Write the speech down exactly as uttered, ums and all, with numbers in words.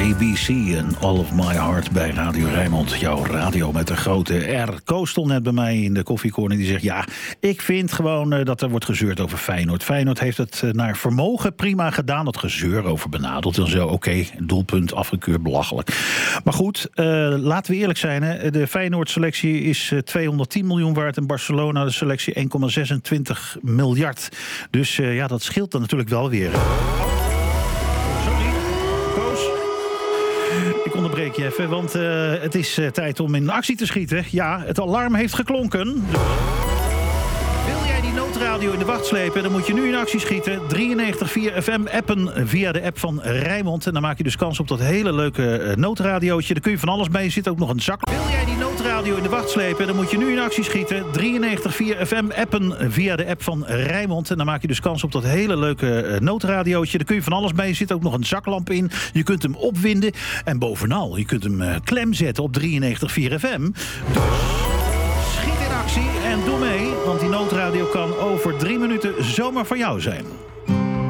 A B C en All of My Heart bij Radio Rijnmond. Jouw radio met de grote R. Koos stond net bij mij in de koffiecorner. Die zegt, ja, ik vind gewoon uh, dat er wordt gezeurd over Feyenoord. Feyenoord heeft het uh, naar vermogen prima gedaan. Dat gezeur over benadeld en zo. Oké, okay, doelpunt afgekeurd, belachelijk. Maar goed, uh, laten we eerlijk zijn. Hè. De Feyenoord-selectie is uh, tweehonderdtien miljoen waard. En Barcelona de selectie één komma zesentwintig miljard. Dus uh, ja, dat scheelt dan natuurlijk wel weer. Ik onderbreek je even, want uh, het is uh, tijd om in actie te schieten. Ja, het alarm heeft geklonken. Wil jij die noodradio in de wacht slepen, dan moet je nu in actie schieten. drieënnegentig komma vier F M appen via de app van Rijnmond. En dan maak je dus kans op dat hele leuke uh, noodradiootje. Daar kun je van alles mee. Er zit ook nog een zak. Wil jij die noodradio in de wacht slepen, dan moet je nu in actie schieten. drieënnegentig komma vier F M appen via de app van Rijnmond. En dan maak je dus kans op dat hele leuke uh, noodradiootje. Daar kun je van alles mee. Er zit ook nog een zaklamp in. Je kunt hem opwinden. En bovenal, je kunt hem uh, klem zetten op drieënnegentig komma vier F M. Dus schiet in actie en doe mee. Want die noodradio kan over drie minuten zomaar van jou zijn.